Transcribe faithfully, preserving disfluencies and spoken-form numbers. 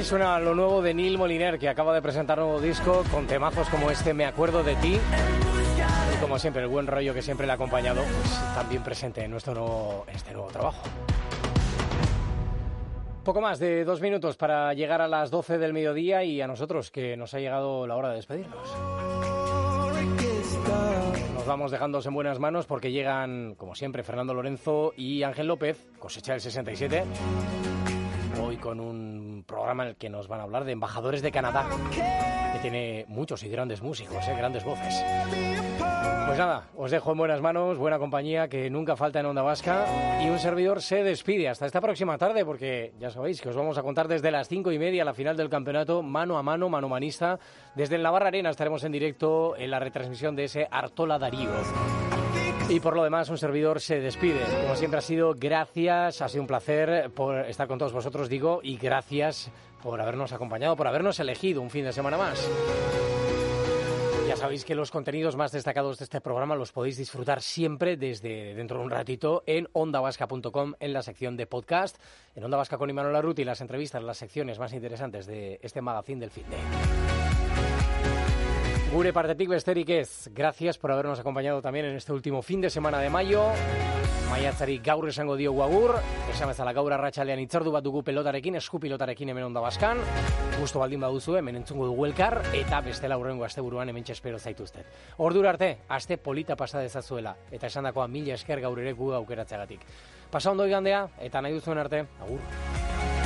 Así suena lo nuevo de Neil Moliner, que acaba de presentar un nuevo disco con temazos como este Me acuerdo de ti. Y como siempre, el buen rollo que siempre le ha acompañado, pues, también presente en nuestro nuevo, en este nuevo trabajo. Poco más de dos minutos para llegar a las doce del mediodía y a nosotros, que nos ha llegado la hora de despedirnos. Nos vamos dejándoos en buenas manos porque llegan, como siempre, Fernando Lorenzo y Ángel López, cosecha del sesenta y siete. Hoy con un programa en el que nos van a hablar de embajadores de Canadá, que tiene muchos y grandes músicos, ¿eh? Grandes voces. Pues nada, os dejo en buenas manos, buena compañía que nunca falta en Onda Vasca, y un servidor se despide hasta esta próxima tarde, porque ya sabéis que os vamos a contar desde las cinco y media la final del campeonato, mano a mano, mano manista. Desde el Navarra Arena estaremos en directo en la retransmisión de ese Artola Darío. Y por lo demás, un servidor se despide. Como siempre ha sido, gracias, ha sido un placer por estar con todos vosotros, digo, y gracias por habernos acompañado, por habernos elegido un fin de semana más. Ya sabéis que los contenidos más destacados de este programa los podéis disfrutar siempre desde dentro de un ratito en onda vasca punto com, en la sección de podcast, en Onda Vasca con Imanol Arruti, las entrevistas, las secciones más interesantes de este magazine del fin de. Gure partetik besterik ez. Gracias por habernos acompañado también en este último fin de semana de mayo. Maiatzari gaur esango diogu agur, esan bezala gaur arratsalean hitzordu bat dugu pelotarekin, eskupilotarekin hemen Onda Vaskan. Gusto baldin baduzu hemen entzungo dugu elkar, eta bestela hurrengo asteburuan hementxe espero zaituztet. Ordura arte, aste polita pasa dezazuela, eta esandakoa mila esker gaur ere gu aukeratzeagatik. Pasa ondo igandea, eta nahi duzuen arte, agur.